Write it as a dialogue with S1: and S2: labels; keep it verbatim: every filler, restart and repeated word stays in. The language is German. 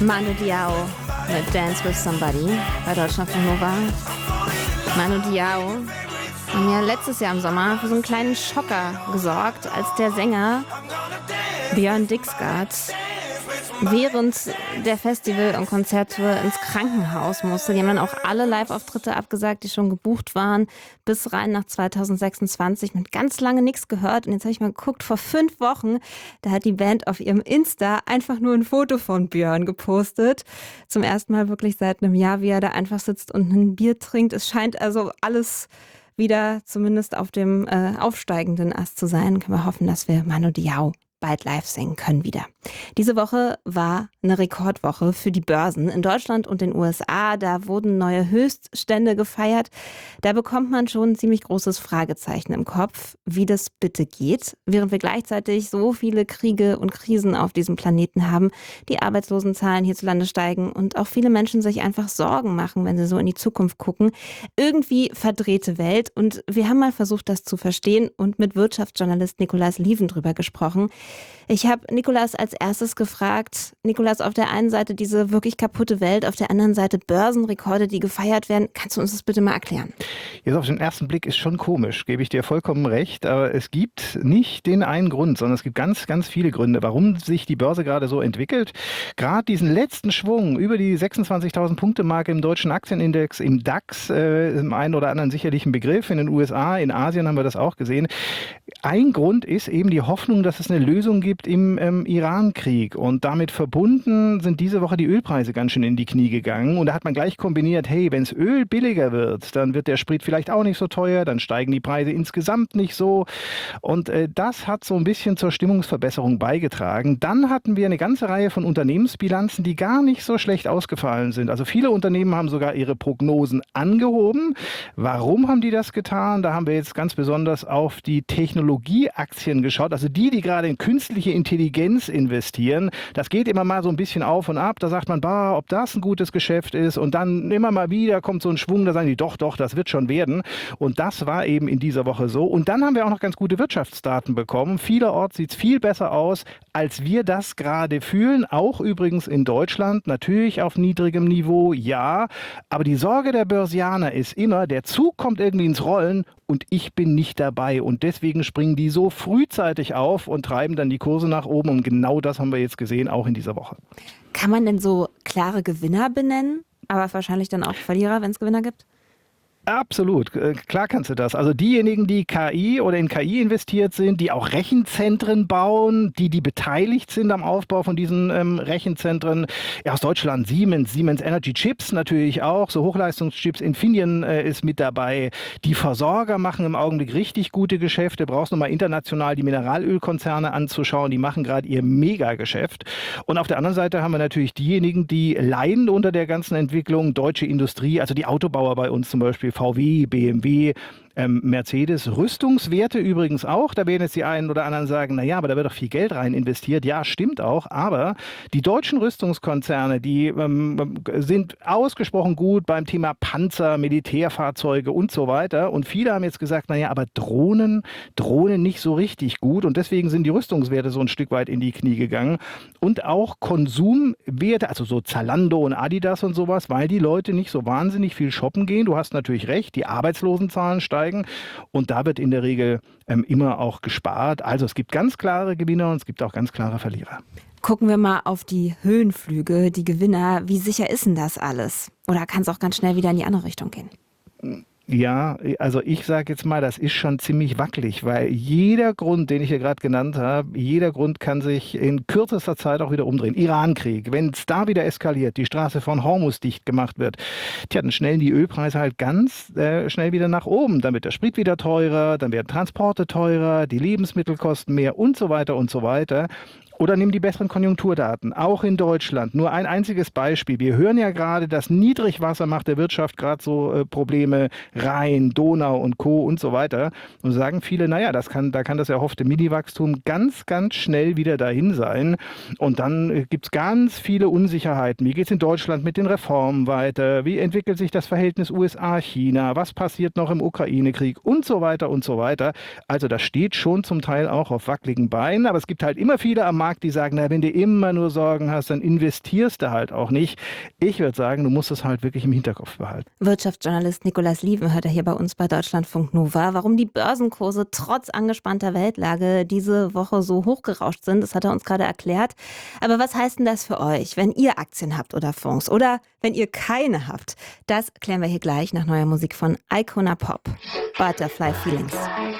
S1: Manu Diao mit Dance with Somebody bei Deutschlandfunk Nova. Manu Diao haben ja letztes Jahr im Sommer für so einen kleinen Schocker gesorgt, als der Sänger Björn Dixgard während der Festival- und Konzerttour ins Krankenhaus musste. Die haben dann auch alle Live-Auftritte abgesagt, die schon gebucht waren, bis rein nach zweitausendsechsundzwanzig. Man hat ganz lange nichts gehört und jetzt habe ich mal geguckt, vor fünf Wochen, da hat die Band auf ihrem Insta einfach nur ein Foto von Björn gepostet. Zum ersten Mal wirklich seit einem Jahr, wie er da einfach sitzt und ein Bier trinkt. Es scheint also alles wieder zumindest auf dem äh, aufsteigenden Ast zu sein. Können wir hoffen, dass wir Manu Diao bald live singen können wieder. Diese Woche war eine Rekordwoche für die Börsen in Deutschland und den U S A. Da wurden neue Höchststände gefeiert. Da bekommt man schon ein ziemlich großes Fragezeichen im Kopf, wie das bitte geht, während wir gleichzeitig so viele Kriege und Krisen auf diesem Planeten haben, die Arbeitslosenzahlen hierzulande steigen und auch viele Menschen sich einfach Sorgen machen, wenn sie so in die Zukunft gucken. Irgendwie verdrehte Welt, und wir haben mal versucht, das zu verstehen und mit Wirtschaftsjournalist Nikolaus Lieven drüber gesprochen. Ich habe Nikolaus als erstes gefragt, Nikolaus, auf der einen Seite diese wirklich kaputte Welt, auf der anderen Seite Börsenrekorde, die gefeiert werden. Kannst du uns das bitte mal erklären?
S2: Jetzt auf den ersten Blick ist schon komisch, gebe ich dir vollkommen recht, aber es gibt nicht den einen Grund, sondern es gibt ganz, ganz viele Gründe, warum sich die Börse gerade so entwickelt. Gerade diesen letzten Schwung über die sechsundzwanzigtausend Punkte Marke im deutschen Aktienindex, im DAX, äh, im einen oder anderen sicherlich ein Begriff, in den U S A, in Asien haben wir das auch gesehen. Ein Grund ist eben die Hoffnung, dass es eine Lösung gibt im ähm, Iran-Krieg, und damit verbunden sind diese Woche die Ölpreise ganz schön in die Knie gegangen, und da hat man gleich kombiniert, hey, wenn das Öl billiger wird, dann wird der Sprit vielleicht auch nicht so teuer, dann steigen die Preise insgesamt nicht so, und äh, das hat so ein bisschen zur Stimmungsverbesserung beigetragen. Dann hatten wir eine ganze Reihe von Unternehmensbilanzen, die gar nicht so schlecht ausgefallen sind. Also viele Unternehmen haben sogar ihre Prognosen angehoben. Warum haben die das getan? Da haben wir jetzt ganz besonders auf die Technologieaktien geschaut, also die, die gerade in künstliche Intelligenz investieren. Das geht immer mal so ein bisschen auf und ab. Da sagt man, bah, ob das ein gutes Geschäft ist, und dann immer mal wieder kommt so ein Schwung, da sagen die, doch, doch, das wird schon werden. Und das war eben in dieser Woche so. Und dann haben wir auch noch ganz gute Wirtschaftsdaten bekommen. Vielerorts sieht es viel besser aus, als wir das gerade fühlen. Auch übrigens in Deutschland, natürlich auf niedrigem Niveau, ja. Aber die Sorge der Börsianer ist immer, der Zug kommt irgendwie ins Rollen und ich bin nicht dabei. Und deswegen springen die so frühzeitig auf und treiben dann die Kurse nach oben. Und genau das haben wir jetzt gesehen, auch in dieser Woche.
S1: Kann man denn so klare Gewinner benennen, aber wahrscheinlich dann auch Verlierer, wenn es Gewinner gibt?
S2: Absolut, klar kannst du das. Also diejenigen, die K I oder in K I investiert sind, die auch Rechenzentren bauen, die, die beteiligt sind am Aufbau von diesen ähm, Rechenzentren. Ja, aus Deutschland Siemens, Siemens Energy Chips natürlich auch, so Hochleistungschips, Infineon äh, ist mit dabei. Die Versorger machen im Augenblick richtig gute Geschäfte. Brauchst du mal international die Mineralölkonzerne anzuschauen, die machen gerade ihr Megageschäft. Und auf der anderen Seite haben wir natürlich diejenigen, die leiden unter der ganzen Entwicklung, deutsche Industrie, also die Autobauer bei uns zum Beispiel, V W, B M W, ähm, Mercedes, Rüstungswerte übrigens auch. Da werden jetzt die einen oder anderen sagen, naja, aber da wird doch viel Geld rein investiert. Ja, stimmt auch, aber die deutschen Rüstungskonzerne, die ähm, sind ausgesprochen gut beim Thema Panzer, Militärfahrzeuge und so weiter. Und viele haben jetzt gesagt, naja, aber Drohnen, Drohnen nicht so richtig gut. Und deswegen sind die Rüstungswerte so ein Stück weit in die Knie gegangen. Und auch Konsumwerte, also so Zalando und Adidas und sowas, weil die Leute nicht so wahnsinnig viel shoppen gehen. Du hast natürlich recht, die Arbeitslosenzahlen steigen. Und da wird in der Regel ähm, immer auch gespart. Also es gibt ganz klare Gewinner und es gibt auch ganz klare Verlierer.
S1: Gucken wir mal auf die Höhenflüge, die Gewinner. Wie sicher ist denn das alles? Oder kann es auch ganz schnell wieder in die andere Richtung gehen?
S2: Ja, also ich sage jetzt mal, das ist schon ziemlich wackelig, weil jeder Grund, den ich hier gerade genannt habe, jeder Grund kann sich in kürzester Zeit auch wieder umdrehen. Irankrieg, wenn es da wieder eskaliert, die Straße von Hormuz dicht gemacht wird, tja, dann schnellen die Ölpreise halt ganz äh, schnell wieder nach oben. Dann wird der Sprit wieder teurer, dann werden Transporte teurer, die Lebensmittel kosten mehr und so weiter und so weiter. Oder nimm die besseren Konjunkturdaten, auch in Deutschland. Nur ein einziges Beispiel. Wir hören ja gerade, das Niedrigwasser macht der Wirtschaft gerade so äh, Probleme, Rhein, Donau und Co. und so weiter. Und sagen viele, naja, das kann, da kann das erhoffte Mini-Wachstum ganz, ganz schnell wieder dahin sein. Und dann äh, gibt es ganz viele Unsicherheiten. Wie geht es in Deutschland mit den Reformen weiter? Wie entwickelt sich das Verhältnis U S A-China? Was passiert noch im Ukraine-Krieg? Und so weiter und so weiter. Also das steht schon zum Teil auch auf wackeligen Beinen. Aber es gibt halt immer viele am Markt, Markt, die sagen, na, wenn du immer nur Sorgen hast, dann investierst du halt auch nicht. Ich würde sagen, du musst das halt wirklich im Hinterkopf behalten.
S1: Wirtschaftsjournalist Nikolaus Lieven hört er hier bei uns bei Deutschlandfunk Nova. Warum die Börsenkurse trotz angespannter Weltlage diese Woche so hochgerauscht sind, das hat er uns gerade erklärt. Aber was heißt denn das für euch, wenn ihr Aktien habt oder Fonds oder wenn ihr keine habt? Das klären wir hier gleich nach neuer Musik von Icona Pop. Butterfly Feelings.